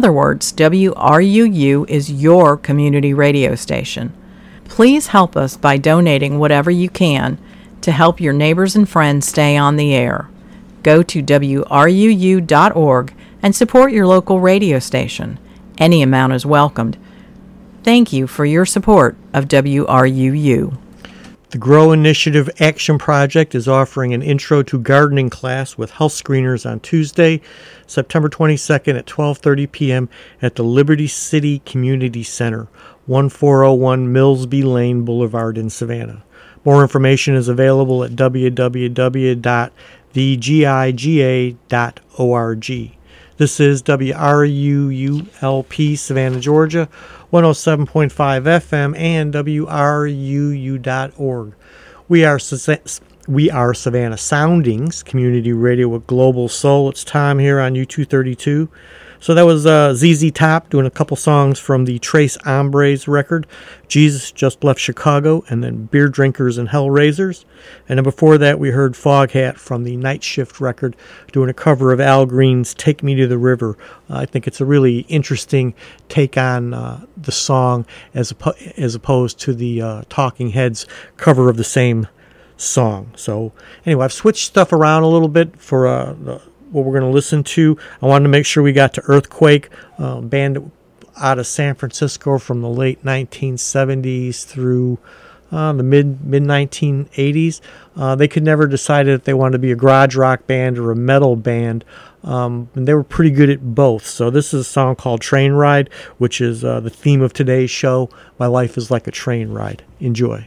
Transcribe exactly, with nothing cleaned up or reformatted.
other words, W R U U is your community radio station. Please help us by donating whatever you can to help your neighbors and friends stay on the air. Go to W R U U dot org and support your local radio station. Any amount is welcomed. Thank you for your support of W R U U. The Grow Initiative Action Project is offering an Intro to Gardening class with health screeners on Tuesday, September twenty-second at twelve thirty p.m. at the Liberty City Community Center, fourteen oh one Millsby Lane Boulevard in Savannah. More information is available at w w w dot the giga dot org. This is W R U U L P Savannah, Georgia, one oh seven point five F M and W R U U dot org. We are we are Savannah Soundings, community radio with global soul. It's Tom here on U two thirty-two. So that was uh, Z Z Top doing a couple songs from the Trace Hombres record, Jesus Just Left Chicago, and then Beer Drinkers and Hellraisers. And then before that, we heard Foghat from the Night Shift record doing a cover of Al Green's Take Me to the River. Uh, I think it's a really interesting take on uh, the song as, op- as opposed to the uh, Talking Heads cover of the same song. So anyway, I've switched stuff around a little bit for uh, the what we're going to listen to. I wanted to make sure we got to Earthquake, uh, band out of San Francisco from the late nineteen seventies through uh, the mid mid nineteen eighties. Uh, they could never decide if they wanted to be a garage rock band or a metal band, um, and they were pretty good at both. So this is a song called Train Ride, which is uh, the theme of today's show. My life is like a train ride. Enjoy.